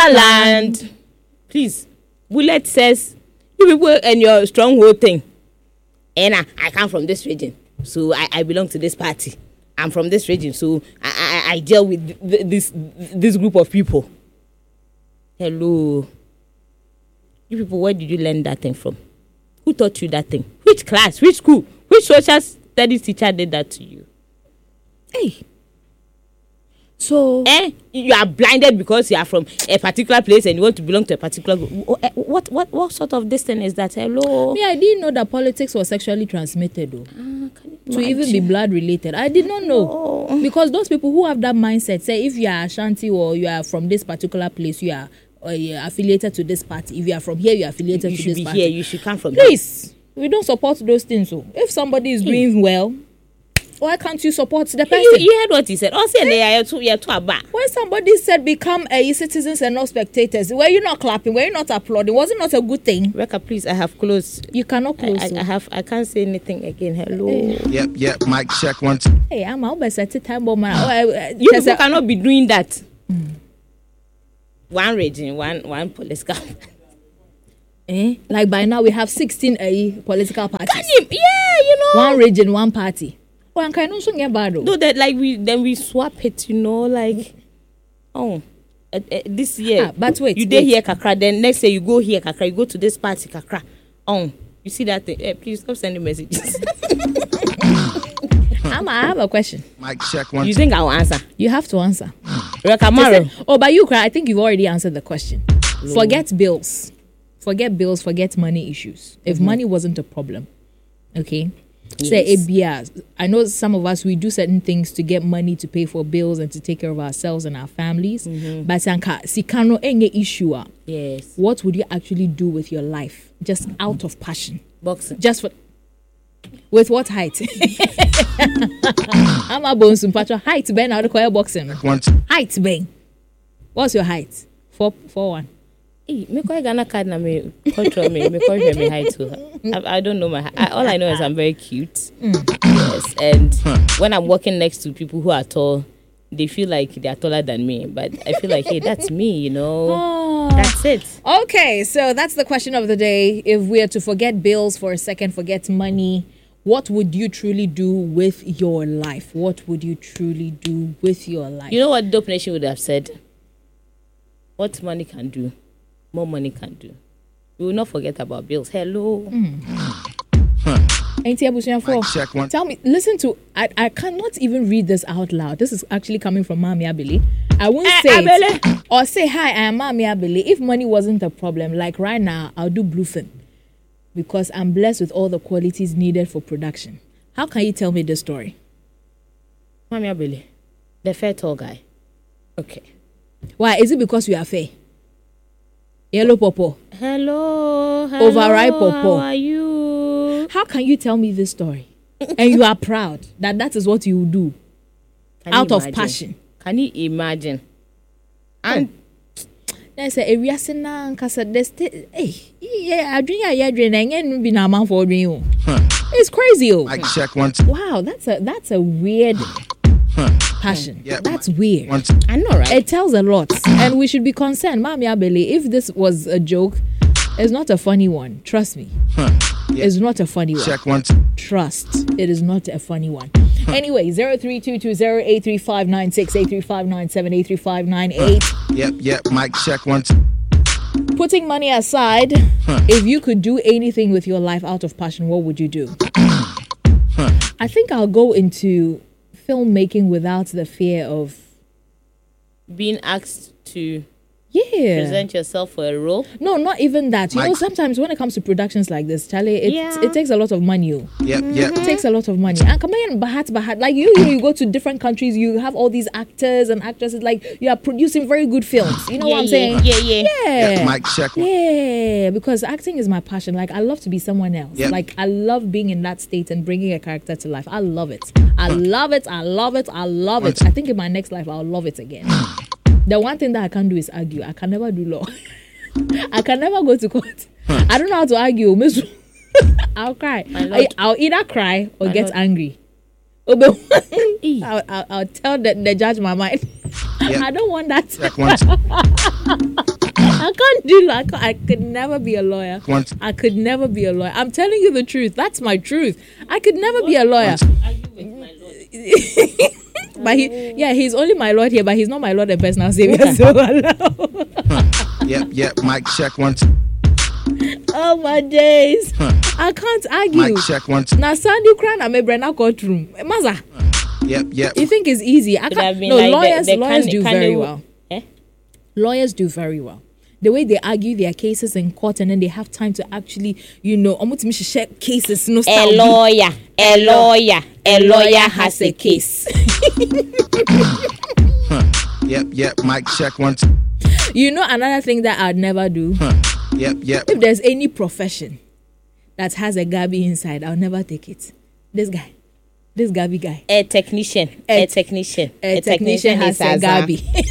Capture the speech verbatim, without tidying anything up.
land. Please, Bullet says, you people and your stronghold thing. And I, I come from this region, so I, I belong to this party. I'm from this region, so I, I, I deal with th- this this group of people. Hello. You people, where did you learn that thing from? Who taught you that thing? Which class? Which school? Which social studies teacher did that to you? Hey. So eh, you are blinded because you are from a particular place and you want to belong to a particular group. What what what sort of this thing is that? Hello. Me, I didn't know that politics was sexually transmitted though. Ah, to even be blood related. I did not know. Oh. Because those people who have that mindset say if you are Ashanti or you are from this particular place, you are or you are affiliated to this party. If you are from here, you are affiliated you to should this be party. Here, you should come from Please, here. We don't support those things. So if somebody is doing hmm. well, why can't you support the person? You, you heard what he said. Also, they are too, you are too abad. When somebody said become a citizens and not spectators, were you not clapping? Were you not applauding? Was it not a good thing? Rebecca, please, I have closed. You cannot close. I, I, I have. I can't say anything again. Hello. Hey. Yep, yep. Mic check one. Hey, I'm always at the time, but man, you people a, cannot be doing that. Mm. One region, one one political. Eh? Like by now we have sixteen uh, political parties. Can you? Yeah, you know. One region, one party. Well, can also get bad. No, that like we then we swap it, you know, like oh, uh, uh, this year. Ah, but wait, you wait. did here Kakra, then next year you go here Kakra, you go to this party Kakra. Oh, you see that thing? Eh, please stop sending messages. I'm, I have a question. Mic check one. You think I'll answer? You have to answer. Say, oh, but you, I think you've already answered the question. No. Forget bills. Forget bills. Forget money issues. If mm-hmm. money wasn't a problem, okay. Yes. Say A B R. I know some of us, we do certain things to get money to pay for bills and to take care of ourselves and our families. Mm-hmm. But sikano enge issue. Yes. What would you actually do with your life? Just out of passion. Boxing. Just for. With what height? I'm a bone sumpacho. Height, Ben. I'll call boxing. Height, Ben. What's your height? Four, four, one. Hey, me call Ghana card na me control me. Me call me height too. I, I don't know my height. I, all I know is I'm very cute. Mm. Yes, and huh. when I'm walking next to people who are tall, they feel like they are taller than me. But I feel like, hey, that's me, you know. Oh. That's it. Okay, so that's the question of the day. If we are to forget bills for a second, forget money, what would you truly do with your life? What would you truly do with your life? You know what Dope Nation would have said? What money can do, more money can do. We will not forget about bills. Hello. Mm. Huh. Tell me, listen to, I, I cannot even read this out loud. This is actually coming from Mami Abili. I won't eh, say Abele. It or say, hi, I am Mami Abili. If money wasn't a problem, like right now, I'll do Bluefin because I'm blessed with all the qualities needed for production. How can you tell me this story? Mami Abili, the fair tall guy. Okay. Why? Is it because you are fair? Yellow popo. Hello, hello. Overripe popo. How are you? How can you tell me this story? And you are proud that that is what you do can out of passion. Can you imagine? And I say, if you are saying now, because this, hey, yeah, I drink, I drink, I ain't been a man for drink. It's crazy. Mic check one. Wow, that's a that's a weird passion. Yeah, that's weird. I know, right? It tells a lot, and we should be concerned, Mami Abeli. If this was a joke, it's not a funny one. Trust me, huh. yeah. It's not a funny one. Check one. Trust, it is not a funny one. Huh. Anyway, zero three two two zero eight three five nine six eight three five nine seven eight three five nine eight. Yep, yep. Mic check one. Putting money aside, huh. if you could do anything with your life out of passion, what would you do? huh. I think I'll go into filmmaking without the fear of being asked to yeah present yourself for a role. No, not even that. You Mike. know, sometimes when it comes to productions like this, Charlie, it yeah. it takes a lot of money. Yep, yep. It takes a lot of money. And come in, bahat, bahat. Like you, you know, you go to different countries, you have all these actors and actresses. Like you are producing very good films. You know yeah, what I'm yeah, saying? Yeah, yeah, yeah. yeah. Mic check. Yeah, because acting is my passion. Like I love to be someone else. Yep. Like I love being in that state and bringing a character to life. I love it. I love it. I love it. I love it. I think in my next life I'll love it again. The one thing that I can't do is argue. I can never do law. I can never go to court. Huh. I don't know how to argue. I'll cry. I, I'll either cry or my get Lord. angry. I'll, I'll, I'll tell the, the judge my mind. Yep. I don't want that. do law. I, cou- I could never be a lawyer. Once. I could never be a lawyer. I'm telling you the truth. That's my truth. I could never be a lawyer. But he, yeah, he's only my lord here, but he's not my lord and personal savior. So Yep, yep. Mic check one, two. oh my days, I can't argue. Mic check one, two. Now, Sandy Cran, I'm a Brenna courtroom. Maza, Yep, yep. you think it's easy? I Could have can't. been No, like the- lawyers, the lawyers can- do can very you- well. Eh? Lawyers do very well. The way they argue their cases in court, and then they have time to actually, you know, omutimi share cases. No A style. lawyer, a lawyer, a lawyer has a case. Yep, yep. Mic check one, two. You know, another thing that I'd never do. Yep, yep. If there's any profession that has a Gabi inside, I'll never take it. This guy, this Gabi guy, A technician, A- a technician, a technician has is a Azar. Gabi.